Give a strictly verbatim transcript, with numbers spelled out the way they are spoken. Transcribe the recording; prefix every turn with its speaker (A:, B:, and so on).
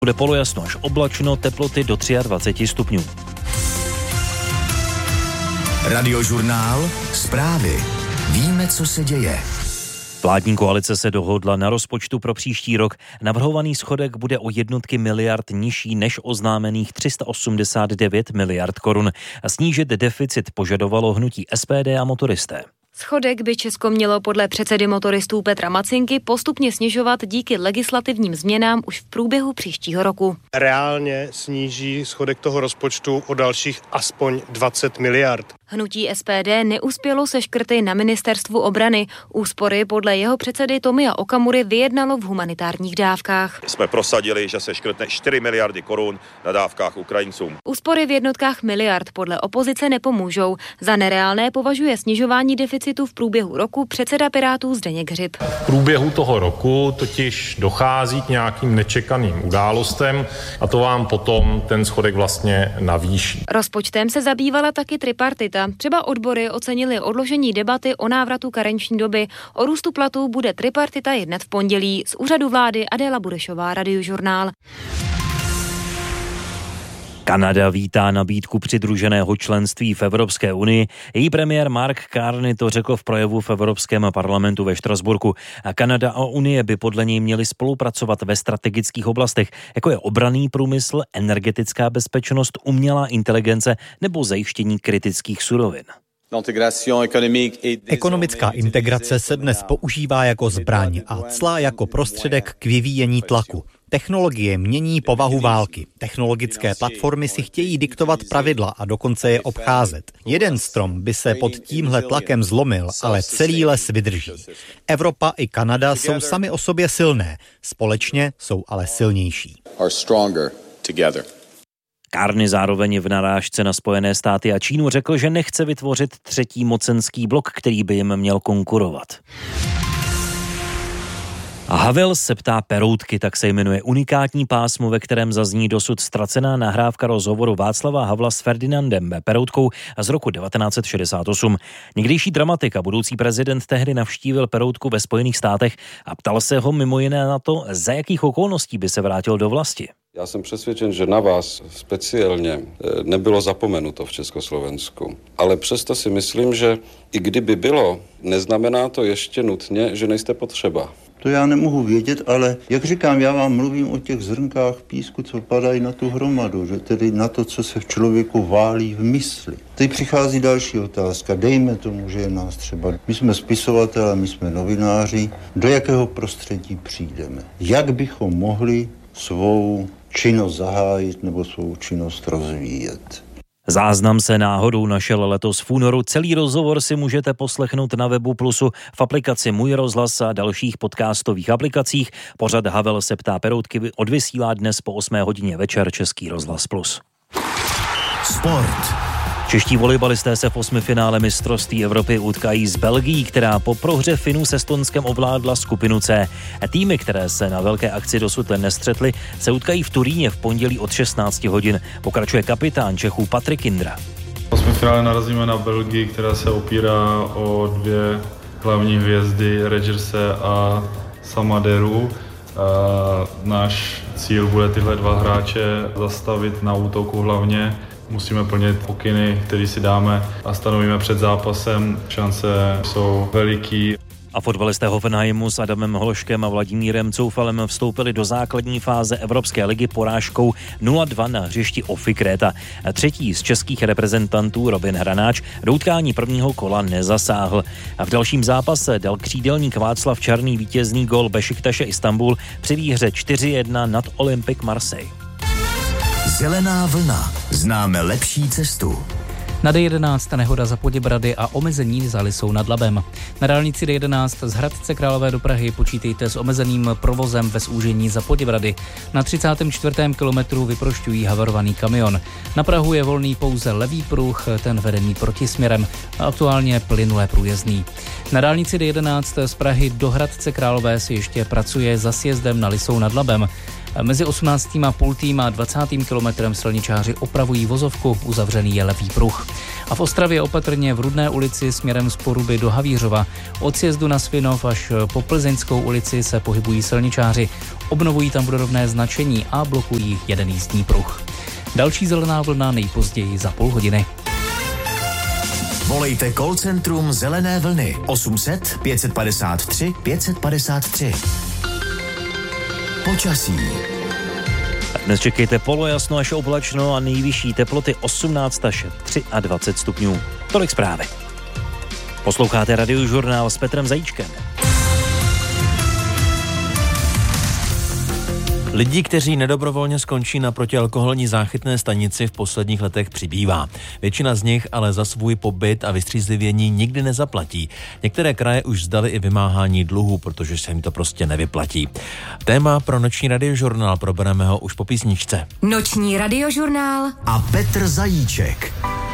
A: Bude polojasno až oblačno, teploty do dvacet tři stupňů.
B: Radiožurnál, zprávy. Víme, co se děje.
A: Vládní koalice se dohodla na rozpočtu pro příští rok. Navrhovaný schodek bude o jednotky miliard nižší než oznámených tři sta osmdesát devět miliard korun. A snížit deficit požadovalo hnutí S P D a motoristé.
C: Schodek by Česko mělo podle předsedy motoristů Petra Macinky postupně snižovat díky legislativním změnám už v průběhu příštího roku.
D: Reálně sníží schodek toho rozpočtu o dalších aspoň dvacet miliard.
C: Hnutí S P D neuspělo se škrty na ministerstvu obrany. Úspory podle jeho předsedy Tomia Okamury vyjednalo v humanitárních dávkách.
E: Jsme prosadili, že se škrtne čtyři miliardy korun na dávkách Ukrajincům.
C: Úspory v jednotkách miliard podle opozice nepomůžou. Za nereálné považuje snižování deficitu v průběhu roku předseda Pirátů Zdeněk Hřib.
F: V průběhu toho roku totiž dochází k nějakým nečekaným událostem a to vám potom ten schodek vlastně navýší.
C: Rozpočtem se zabývala taky tripartita. Třeba odbory ocenili odložení debaty o návratu karenční doby. O růstu platů bude tripartita jednat v pondělí. Z úřadu vlády Adéla Burešová, Radiožurnál.
A: Kanada vítá nabídku přidruženého členství v Evropské unii. Její premiér Mark Carney to řekl v projevu v Evropském parlamentu ve Štrasburku. A Kanada a Unie by podle něj měly spolupracovat ve strategických oblastech, jako je obranný průmysl, energetická bezpečnost, umělá inteligence nebo zajištění kritických surovin.
G: Ekonomická integrace se dnes používá jako zbraň a cla jako prostředek k vyvíjení tlaku. Technologie mění povahu války. Technologické platformy si chtějí diktovat pravidla a dokonce je obcházet. Jeden strom by se pod tímhle tlakem zlomil, ale celý les vydrží. Evropa i Kanada jsou sami o sobě silné, společně jsou ale silnější.
A: Carney zároveň v narážce na Spojené státy a Čínu řekl, že nechce vytvořit třetí mocenský blok, který by jim měl konkurovat. A Havel se ptá peroutky, tak se jmenuje unikátní pásmo, ve kterém zazní dosud ztracená nahrávka rozhovoru Václava Havla s Ferdinandem Peroutkou z roku devatenáct set šedesát osm. Někdejší dramatik a budoucí prezident tehdy navštívil Peroutku ve Spojených státech a ptal se ho mimo jiné na to, za jakých okolností by se vrátil do vlasti.
H: Já jsem přesvědčen, že na vás speciálně nebylo zapomenuto v Československu. Ale přesto si myslím, že i kdyby bylo, neznamená to ještě nutně, že nejste potřeba.
I: To já nemohu vědět, ale jak říkám, já vám mluvím o těch zrnkách písku, co padají na tu hromadu, že tedy na to, co se v člověku válí v mysli. Teď přichází další otázka. Dejme tomu, že je nás třeba. My jsme spisovatelé, my jsme novináři. Do jakého prostředí přijdeme? Jak bychom mohli svou činnost zahájit nebo svou činnost rozvíjet?
A: Záznam se náhodou našel letos v únoru. Celý rozhovor si můžete poslechnout na webu Plusu, v aplikaci Můj rozhlas a dalších podcastových aplikacích. Pořad Havel se ptá Peroutky odvysílá dnes po osmé hodině večer Český rozhlas Plus.
B: Sport.
A: Čeští volejbalisté se v osmifinále mistrovství Evropy utkají s Belgií, která po prohře Finů s Estonskem ovládla skupinu C. Týmy, které se na velké akci dosud nestřetly, se utkají v Turíně v pondělí od šestnáct hodin. Pokračuje kapitán Čechů Patrik Indra.
J: V osmifinále narazíme na Belgii, která se opírá o dvě hlavní hvězdy, Rodgerse a Samaderu. A náš cíl bude tyhle dva hráče zastavit na útoku hlavně. Musíme plnit pokyny, které si dáme a stanovíme před zápasem. Šance jsou veliký.
A: A fotbalisté Hoffenheimu s Adamem Hloškem a Vladimírem Coufalem vstoupili do základní fáze Evropské ligy porážkou nula dva na hřišti Ofy Kréta. Třetí z českých reprezentantů Robin Hranáč do utkání prvního kola nezasáhl. A v dalším zápase dal křídelník Václav Čarný vítězný gól Bešiktaše Istanbul při výhře čtyři jedna nad Olympique Marseille.
B: Zelená vlna. Známe lepší cestu.
K: Na D jedenáct nehoda za Poděbrady a omezení za Lisou nad Labem. Na dálnici D jedenáct z Hradce Králové do Prahy počítejte s omezeným provozem bez úžení za Poděbrady. Na třicátém čtvrtém kilometru vyprošťují havarovaný kamion. Na Prahu je volný pouze levý pruh, ten vedený protisměrem a aktuálně plynule průjezdný. Na dálnici D jedenáct z Prahy do Hradce Králové si ještě pracuje za sjezdem na Lisou nad Labem. Mezi osmnáctým a půl a dvacátým kilometrem silničáři opravují vozovku, uzavřený je levý pruh. A v Ostravě opatrně v Rudné ulici směrem z Poruby do Havířova. Od sjezdu na Svinov až po Plzeňskou ulici se pohybují silničáři. Obnovují tam vodorovné značení a blokují jeden jízdní pruh. Další zelená vlna nejpozději za půl hodiny.
B: Volejte call centrum Zelené vlny osm set pět padesát tři pět padesát tři. Počasí.
A: Dnes čekejte polojasno až oblačno a nejvyšší teploty osmnáct až dvacet tři stupňů. Tolik zprávy. Posloucháte Radiožurnál s Petrem Zajíčkem.
L: Lidí, kteří nedobrovolně skončí na protialkoholní záchytné stanici, v posledních letech přibývá. Většina z nich ale za svůj pobyt a vystřízlivění nikdy nezaplatí. Některé kraje už vzdali i vymáhání dluhů, protože se jim to prostě nevyplatí. Téma pro noční Radiožurnál probereme ho už po písničce.
M: Noční Radiožurnál
B: a Petr Zajíček.